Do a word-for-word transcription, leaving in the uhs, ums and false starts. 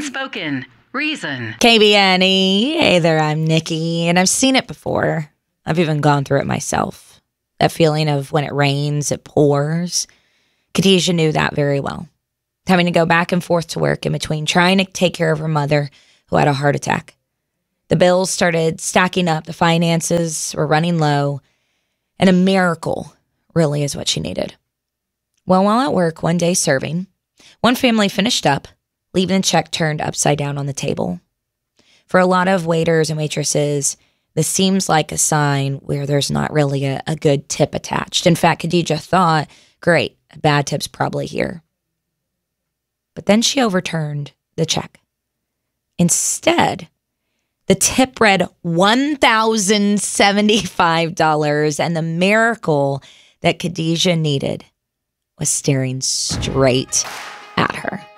Unspoken Reason. K B N E. Hey there, I'm Nikki, and I've seen it before. I've even gone through it myself. That feeling of when it rains, it pours. Khadijah knew that very well. Having to go back and forth to work in between trying to take care of her mother who had a heart attack. The bills started stacking up, the finances were running low, and a miracle really is what she needed. Well, while at work one day serving, one family finished up, leaving the check turned upside down on the table. For a lot of waiters and waitresses, this seems like a sign where there's not really a, a good tip attached. In fact, Khadijah thought, great, a bad tip's probably here. But then she overturned the check. Instead, the tip read one thousand seventy-five dollars, and the miracle that Khadijah needed was staring straight at her.